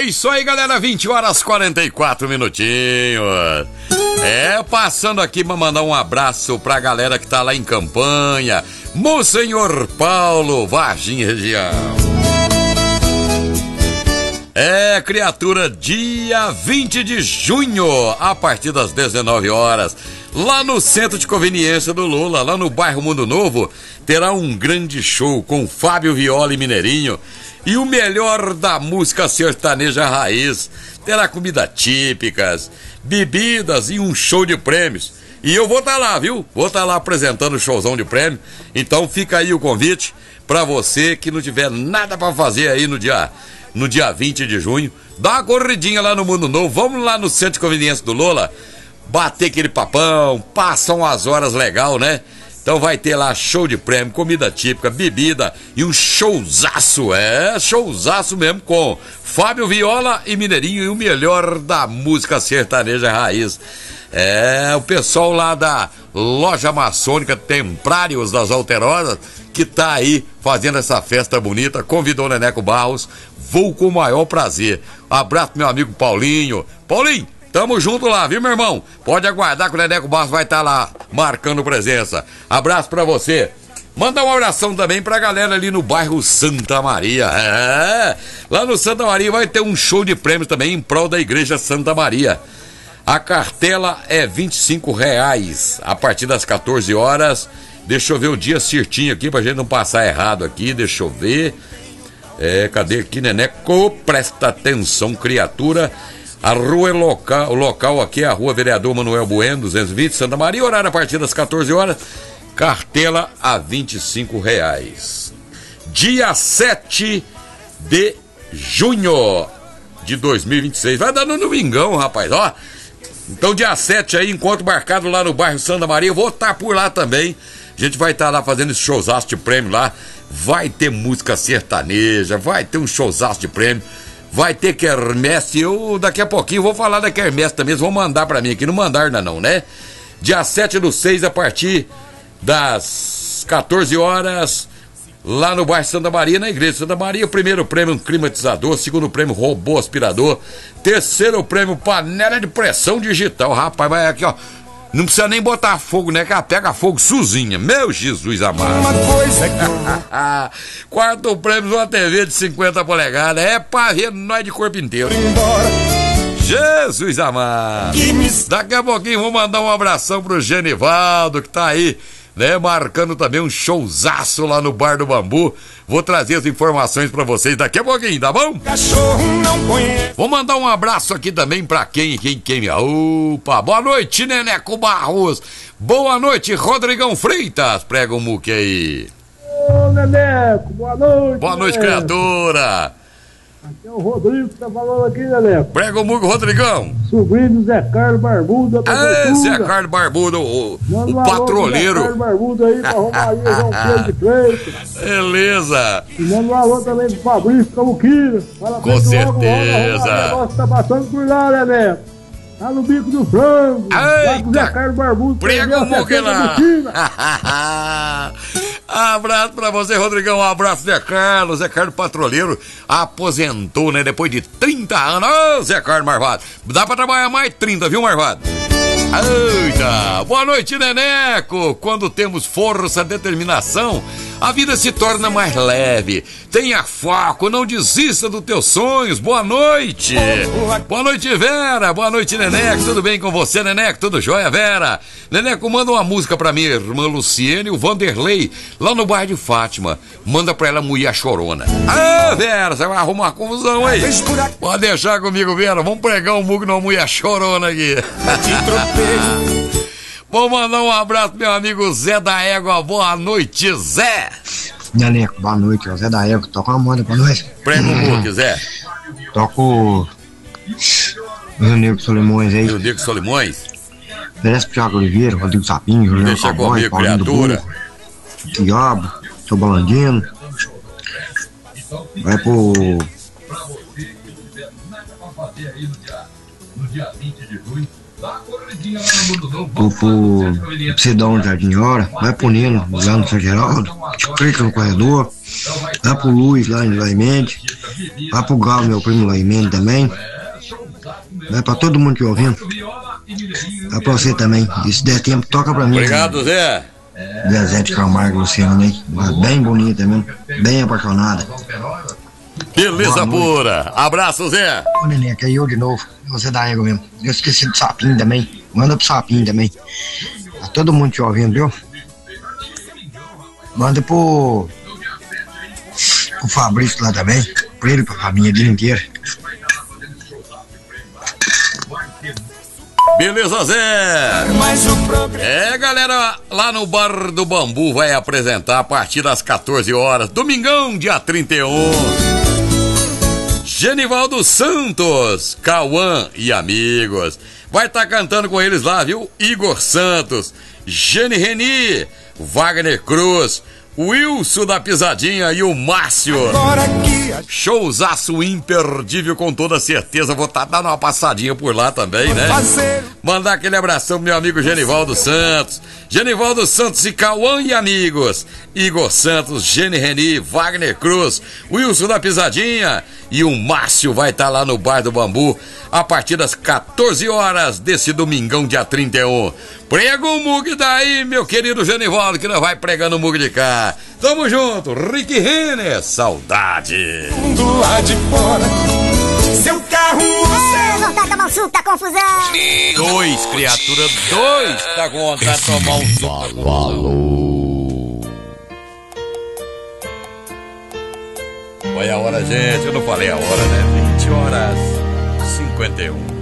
isso aí, galera, 20 horas 44 minutinhos. Passando aqui pra mandar um abraço pra galera que tá lá em campanha. Monsenhor Paulo, Varginha região. Criatura, dia 20 de junho, a partir das 19 horas, lá no Centro de Conveniência do Lula, lá no bairro Mundo Novo, terá um grande show com Fábio Viola e Mineirinho e o melhor da música sertaneja raiz. Terá comida típicas, bebidas e um show de prêmios. E eu vou estar lá, viu? Vou estar lá apresentando o showzão de prêmio. Então fica aí o convite pra você que não tiver nada pra fazer aí no dia 20 de junho. Dá uma corridinha lá no Mundo Novo. Vamos lá no Centro de Conveniência do Lula, bater aquele papão, passar umas horas legal, né? Então vai ter lá show de prêmio, comida típica, bebida e um showzaço, showzaço mesmo, com Fábio Viola e Mineirinho e o melhor da música sertaneja raiz. O pessoal lá da Loja Maçônica Templários das Alterosas, que tá aí fazendo essa festa bonita, convidou o Neneco Barros, vou com o maior prazer. Abraço pro meu amigo Paulinho. Paulinho, tamo junto lá, viu, meu irmão? Pode aguardar que o Neneco Barros vai estar lá marcando presença. Abraço pra você. Manda um abração também pra galera ali no bairro Santa Maria. Lá no Santa Maria vai ter um show de prêmios também em prol da Igreja Santa Maria. A cartela é R$25 a partir das 14 horas. Deixa eu ver o dia certinho aqui pra gente não passar errado aqui. Deixa eu ver. Cadê aqui, Neneco? Presta atenção, criatura. A rua o local aqui é a Rua Vereador Manuel Bueno, 220, Santa Maria. Horário a partir das 14 horas. Cartela a R$25. Dia 7 de junho de 2026. Vai dar no domingão, rapaz, ó. Então dia 7 aí, encontro marcado lá no bairro Santa Maria. Eu vou estar por lá também. A gente vai estar lá fazendo esse showzaço de prêmio lá. Vai ter música sertaneja, vai ter um showzaço de prêmio, vai ter quermesse. Eu daqui a pouquinho vou falar da quermesse também. Eles vão mandar pra mim aqui, não mandaram ainda não, né? Dia 7/6 a partir das 14 horas, lá no bairro Santa Maria, na Igreja Santa Maria. O primeiro prêmio, um climatizador. Segundo prêmio, robô aspirador. Terceiro prêmio, panela de pressão digital. Rapaz, vai aqui, ó. Não precisa nem botar fogo, né? Que ela pega fogo sozinha. Meu Jesus amado. Uma coisa que Quarto prêmio, uma TV de 50 polegadas. É pra ver nós de corpo inteiro. Jesus amado. Daqui a pouquinho vou mandar um abração pro Genivaldo, que tá aí, né, marcando também um showzaço lá no Bar do Bambu. Vou trazer as informações pra vocês daqui a pouquinho, tá bom? Vou mandar um abraço aqui também pra quem? Opa, boa noite, Neneco Barros. Boa noite, Rodrigão Freitas. Prega o muque aí. Ô, Neneco, boa noite. Boa noite, criatura. Aqui é o Rodrigo que tá falando aqui, Neneco. Prega o muque, Rodrigão. Sobrinho do Zé Carlos Barbudo. Zé Carlos Barbudo, o patroleiro. Zé Carlos Barbudo aí, pra Romaria, João Pedro de Freitas. Beleza. E manda um alô também pro Fabrício Camuquira. Com certeza. O negócio tá passando por lá, Neneco. Tá no bico do frango. Lá com o Zé Carlos Barbudo. Prega o muque lá. Abraço pra você, Rodrigão. Um abraço, Zé Carlos. Zé Carlos Patroleiro aposentou, né? Depois de 30 anos. Ô, Zé Carlos Marvado. Dá pra trabalhar mais 30, viu, Marvado? Eita! Boa noite, Neneco. Quando temos força, determinação, a vida se torna mais leve. Tenha foco, não desista dos teus sonhos. Boa noite. Boa noite, Vera. Boa noite, Neneco. Tudo bem com você, Neneco? Tudo jóia, Vera? Neneco, manda uma música pra minha irmã Luciene e o Vanderlei, lá no bairro de Fátima. Manda pra ela Mulher Chorona. Vera, você vai arrumar confusão aí. Pode deixar comigo, Vera. Vamos pregar um mug na Mulher Chorona aqui. Vou mandar um abraço pro meu amigo Zé da Égua. Boa noite, Zé. Neneco, boa noite, o Zé da Égua. Toca uma moda pra nós. Prega um mug, Zé. Toca o Rio Negro Solimões aí. Rio Negro Solimões. Merece pro Thiago Oliveira, Rodrigo Sapinho, Juliano Deixa Cowboy, comigo, Paulinho do criatura. Burro, Diabo, seu Balandino. Vai pro Cidão Jardim Hora, vai pro Nino, lá no São Geraldo, clica no corredor, vai pro Luiz lá em Mendes, Vai pro Gal, meu primo Laimene também. Vai pra todo mundo que ouvindo. Vai pra você também. E se der tempo, toca pra mim. Obrigado, Zé. Zezé de Camargo, Luciano, né? Bem bonita mesmo. Bem apaixonada. Beleza pura. Abraço, Zé. Ô, Neneca, eu de novo. Você da égua mesmo. Eu esqueci do Sapinho também. Manda pro Sapinho também. Tá todo mundo te ouvindo, viu? Manda pro Fabrício lá também. Pra ele, pra família dele inteira. Beleza, Zé. Galera, lá no Bar do Bambu vai apresentar a partir das 14 horas. Domingão, dia 31. Genivaldo Santos, Cauã e amigos. Vai estar cantando com eles lá, viu? Igor Santos, Gene Reni, Wagner Cruz, Wilson da Pisadinha e o Márcio. Showzaço imperdível, com toda certeza. Vou estar dando uma passadinha por lá também, né? Mandar aquele abração pro meu amigo Genivaldo Santos. Genivaldo Santos e Cauã e amigos. Igor Santos, Gene Reni, Wagner Cruz, Wilson da Pisadinha e o Márcio vai estar lá no Bar do Bambu a partir das 14 horas desse domingão, dia 31. Prega o mug daí, meu querido Genivaldo, que nós vai pregando o mug de cá. Tamo junto, Rick Renner, saudade. Do lado de fora, seu carro, não tá tomando suco, tá confusão. Dois, criatura, dois, tá com vontade de tomar um suco. Falou. Olha a hora, gente, eu não falei a hora, né? 20h51.